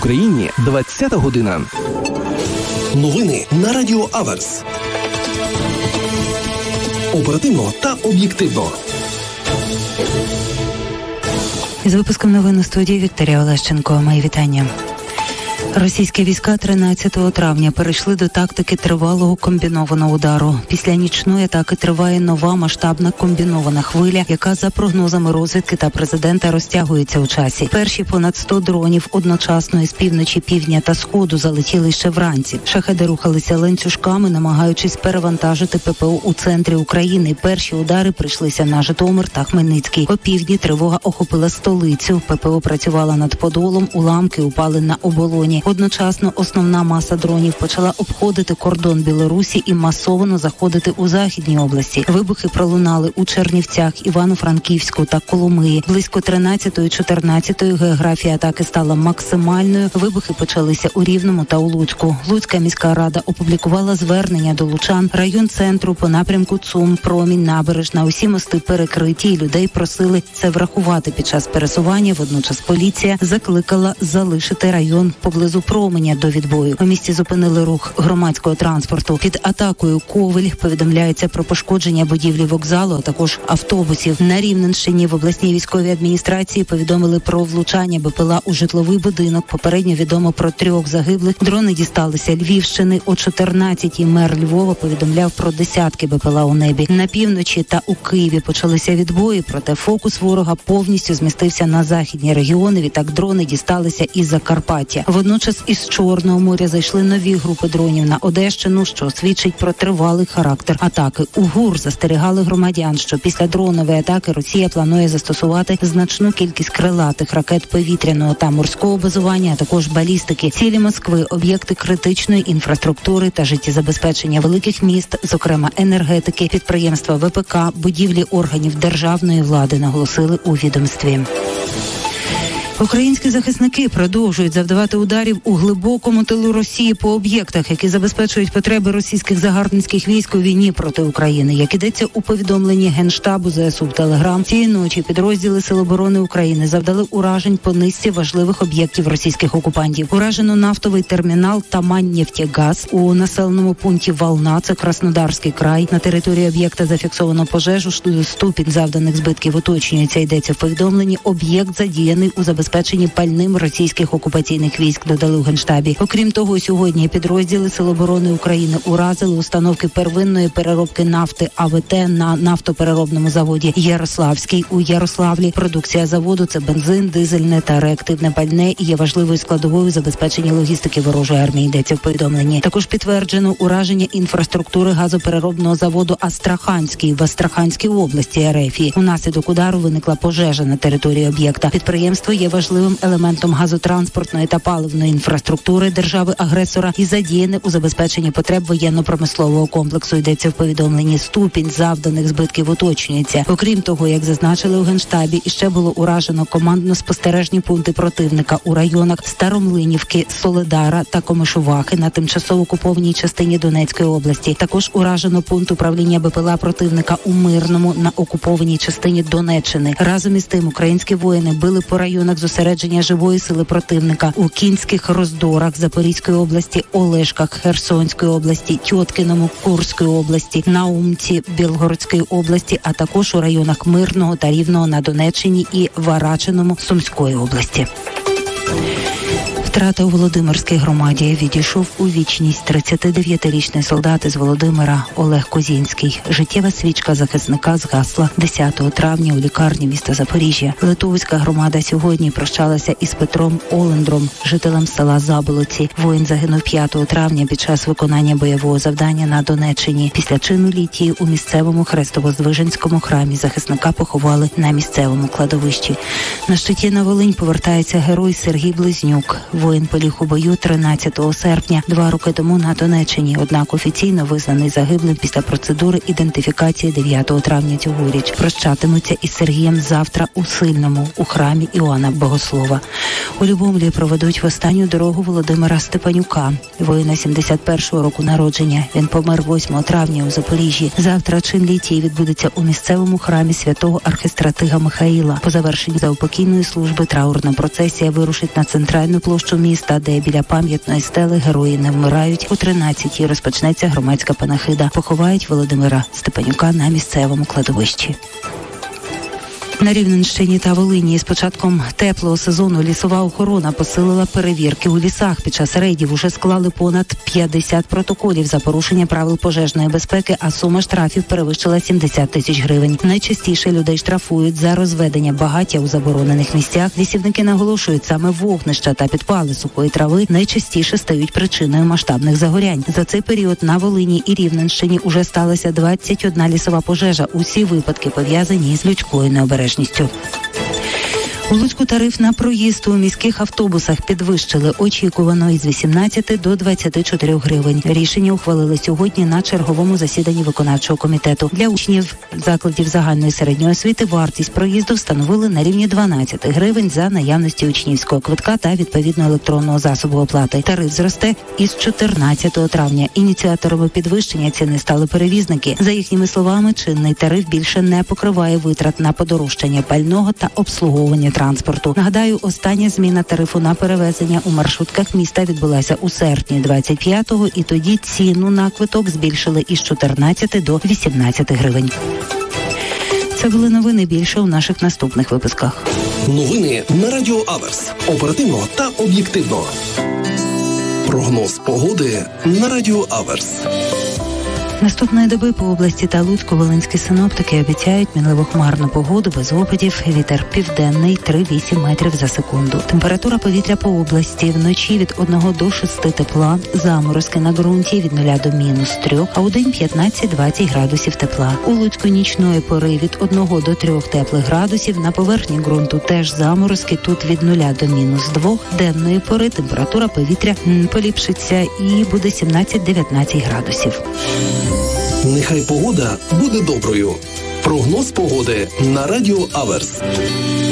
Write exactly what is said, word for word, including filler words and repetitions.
Україні двадцята година. Новини на Радіо Аверс. Оперативно та об'єктивно. Із випуском новин у студії Вікторія Олещенко. Мої вітання. Російські війська тринадцятого травня перейшли до тактики тривалого комбінованого удару. Після нічної атаки триває нова масштабна комбінована хвиля, яка за прогнозами розвідки та президента розтягується у часі. Перші понад сто дронів одночасно із півночі, півдня та сходу залетіли ще вранці. Шахеди рухалися ланцюжками, намагаючись перевантажити ППО у центрі України. Перші удари прийшлися на Житомир та Хмельницький. О півдні тривога охопила столицю. ППО працювала над Подолом, уламки упали на оболоні. Одночасно основна маса дронів почала обходити кордон Білорусі і масово заходити у Західній області. Вибухи пролунали у Чернівцях, Івано-Франківську та Коломиї. Близько тринадцятої-чотирнадцятої географія атаки стала максимальною. Вибухи почалися у Рівному та у Луцьку. Луцька міська рада опублікувала звернення до лучан. Район центру по напрямку ЦУМ, Промінь, Набережна. Усі мости перекриті, і людей просили це врахувати під час пересування. Водночас поліція закликала залишити район поблизу Променя до відбою. У місті зупинили рух громадського транспорту. Під атакою Ковель повідомляється про пошкодження будівлі вокзалу, а також автобусів. На Рівненщині в обласній військовій адміністрації повідомили про влучання БПЛА у житловий будинок. Попередньо відомо про трьох загиблих. Дрони дісталися Львівщини. О чотирнадцятій мер Львова повідомляв про десятки БПЛА у небі. На півночі та у Києві почалися відбої, проте фокус ворога повністю змістився на західні регіони. Відтак дрони дісталися із Закарпаття. Водночас із Чорного моря зайшли нові групи дронів на Одещину, що свідчить про тривалий характер атаки. У ГУР застерігали громадян, що після дронової атаки Росія планує застосувати значну кількість крилатих ракет повітряного та морського базування, а також балістики. Цілі Москви – об'єкти критичної інфраструктури та життєзабезпечення великих міст, зокрема енергетики, підприємства ВПК, будівлі органів державної влади, наголосили у відомстві. Українські захисники продовжують завдавати ударів у глибокому тилу Росії по об'єктах, які забезпечують потреби російських загарбницьких військ у війні проти України. Як ідеться у повідомленні Генштабу ЗСУ в Телеграм, цієї ночі підрозділи Сил оборони України завдали уражень по низці важливих об'єктів російських окупантів. Уражено нафтовий термінал Тамань-Нефтегаз у населеному пункті Волна, це Краснодарський край. На території об'єкта зафіксовано пожежу, ступінь завданих збитків уточнюється. Йдеться в повідомленні, об'єкт задіяний у забезпеченні забезпечені пальним російських окупаційних військ, додали у Генштабі. Окрім того, сьогодні підрозділи Сил оборони України уразили установки первинної переробки нафти АВТ на нафтопереробному заводі Ярославський у Ярославлі. Продукція заводу – це бензин, дизельне та реактивне пальне і є важливою складовою забезпечення логістики ворожої армії, йдеться в повідомленні. Також підтверджено ураження інфраструктури газопереробного заводу Астраханський в Астраханській області РФ. Унаслідок удару виникла пожежа на території об'єкта. Підприємство є важливим елементом газотранспортної та паливної інфраструктури держави-агресора і задіяне у забезпеченні потреб воєнно-промислового комплексу, йдеться в повідомленні. Ступінь завданих збитків уточнюється. Окрім того, як зазначили у Генштабі, іще було уражено командно-спостережні пункти противника у районах Старомлинівки, Солидара та Комишувахи на тимчасово окупованій частині Донецької області. Також уражено пункт управління БПЛА противника у Мирному на окупованій частині Донеччини. Разом із тим, українські воїни били по районах зосередження живої сили противника у Кінських Роздорах Запорізької області, Олешках Херсонської області, Тьоткиному Курської області, Наумці Білгородської області, а також у районах Мирного та Рівного на Донеччині і Варачиному Сумської області. Втрата у Володимирській громаді. Відійшов у вічність тридцятидев'ятирічний солдат із Володимира Олег Козінський. Життєва свічка захисника згасла десятого травня у лікарні міста Запоріжжя. Литовська громада сьогодні прощалася із Петром Олендром, жителем села Заболоці. Воїн загинув п'ятого травня під час виконання бойового завдання на Донеччині. Після чину літії у місцевому Хрестово-Здвиженському храмі захисника поховали на місцевому кладовищі. На щиті на Волинь повертається герой Сергій Близнюк. Воїн поліг у бою тринадцятого серпня, два роки тому на Донеччині, однак офіційно визнаний загиблим після процедури ідентифікації дев'ятого травня цьогоріч. Прощатимуться із Сергієм завтра у Сильному, у храмі Іоанна Богослова. У Любомлі проведуть в останню дорогу Володимира Степанюка, воїна сімдесят першого року народження. Він помер восьмого травня у Запоріжжі. Завтра чин літії відбудеться у місцевому храмі святого архистратига Михаїла. По завершенні заупокійної служби траурна процесія вирушить вирушить на центральну площу міста, де біля пам'ятної стели «Герої не вмирають» о тринадцятій розпочнеться громадська панахида. Поховають Володимира Степанюка на місцевому кладовищі. На Рівненщині та Волині з початком теплого сезону лісова охорона посилила перевірки у лісах. Під час рейдів уже склали понад п'ятдесят протоколів за порушення правил пожежної безпеки, а сума штрафів перевищила сімдесят тисяч гривень. Найчастіше людей штрафують за розведення багаття у заборонених місцях. Лісівники наголошують, саме вогнища та підпали сухої трави найчастіше стають причиною масштабних загорянь. За цей період на Волині і Рівненщині уже сталося двадцять одна лісова пожежа. Усі випадки пов'язані з людською необережністю. У Луцьку тариф на проїзд у міських автобусах підвищили очікувано із вісімнадцяти до двадцяти чотирьох гривень. Рішення ухвалили сьогодні на черговому засіданні виконавчого комітету. Для учнів закладів загальної середньої освіти вартість проїзду встановили на рівні дванадцять гривень за наявності учнівського квитка та відповідно електронного засобу оплати. Тариф зросте із чотирнадцятого травня. Ініціаторами підвищення ціни стали перевізники. За їхніми словами, чинний тариф більше не покриває витрат на подорожчання пального та обслуговування транспорту. Нагадаю, остання зміна тарифу на перевезення у маршрутках міста відбулася у серпні двадцять п'ятого, і тоді ціну на квиток збільшили із чотирнадцяти до вісімнадцяти гривень. Це були новини, більше у наших наступних випусках. Новини на Радіо Аверс. Оперативно та об'єктивно. Прогноз погоди на Радіо Аверс. Наступної доби по області та Луцьку волинські синоптики обіцяють мінливо хмарну погоду без опадів, вітер південний три-вісім метрів за секунду. Температура повітря по області вночі від одного до шести тепла, заморозки на ґрунті від нуля до мінус трьох, а у день п'ятнадцять-двадцять градусів тепла. У Луцьку нічної пори від одного до трьох теплих градусів, на поверхні ґрунту теж заморозки, тут від нуля до мінус двох, денної пори температура повітря м, поліпшиться і буде сімнадцять-дев'ятнадцять градусів. Нехай погода буде доброю. Прогноз погоди на Радіо Аверс.